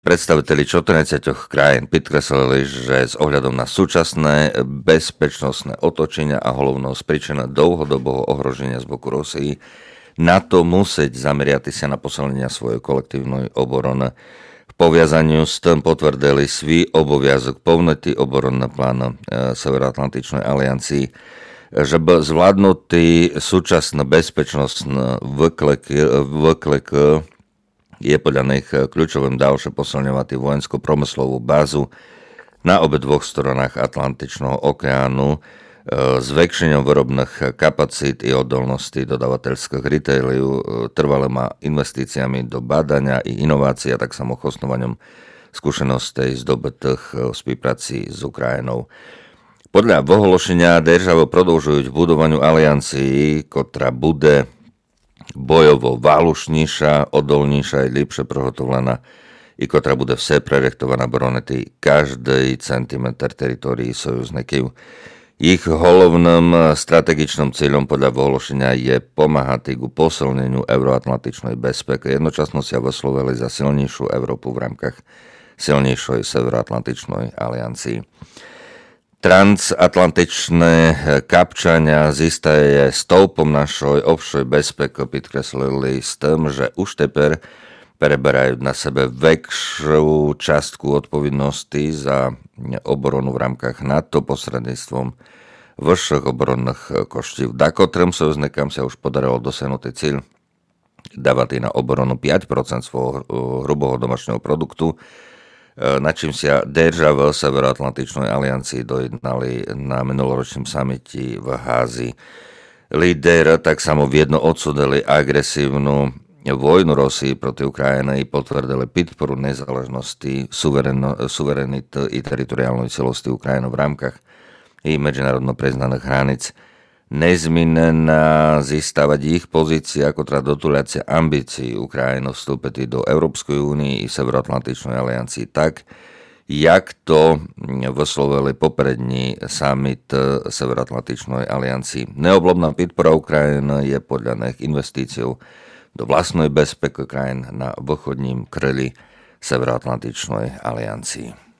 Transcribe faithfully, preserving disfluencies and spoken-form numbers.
Predstaviteľi štrnásť krajín podkreslili, že s ohľadom na súčasné bezpečnostné otočenia a hlavnou z príčina dlhodobého ohroženia z boku Rusii NATO musieť zameriať sa na posilnenia svojej kolektívnej obrany. V poviazaniu s tým potvrdili svý oboviazok plniti obranného plánu Severoatlantičnej aliancii, že by zvládnutý súčasný bezpečnostný vyklek, vyklek je podľa nich kľúčovým ďalšie posilňovať vojenskú promyslovú bázu na obe dvoch stranách Atlantičného okeánu s väčšinou výrobných kapacít i odolnosti dodavateľských retailu, trvalými investíciami do bádania i inovácií a tak samo osnovaním skúseností zdobitých v spolupráci s Ukrajinou. Podľa ohlášenia država продовжують budovaniu aliancii, ktorá bude bojovo válušніша, odolніша i lepšie prihotovená i ktorá bude vse prerechtovaná bronety každý centimetr teritórií sojužníkov. Ich hlavným strategičným cieľom podľa ohlášenia je pomáhať ku posilneniu euroatlantičnej bezpeky. Jednočasno sa vyslovili za silnejšiu Európu v rámkach silnejšej Severoatlantičnej aliancii. Transatlantičné kapčania zistaje stĺpom našej obšej bezpeky podkreslili s tým, že už teper preberajú na sebe väčšiu častku odpovednosti za obranu v rámkach NATO posredníctvom vyšších obranných koštív. Dakotrem sojužníkam sa už podarilo dosiahnuť cieľ dávať na obranu päť percent svojho hrubého domášneho produktu, na čím sa država Severoatlantičnej aliancii dojednali na minuloročnom samite v Házi. Líder tak samo viedno odsudili agresívnu vojnu Rusii proti Ukrajine i potvrdili podporu nezáležnosti, suverenity i teritoriálnej celosti Ukrajiny v rámkach i medzinárodno priznaných hraníc. Nezminená zistávať ich pozícia, ktorá dotuľacia ambícií Ukrajiny vstúpiť do Európskej únie i Severoatlantičnej aliancii tak, jak to vyslovili poprední summit Severoatlantičnej aliancii. Neoblobná podpora Ukrajiny je podľa nich investíciou do vlastnej bezpeky krajín na východním kryli Severoatlantičnej aliancii.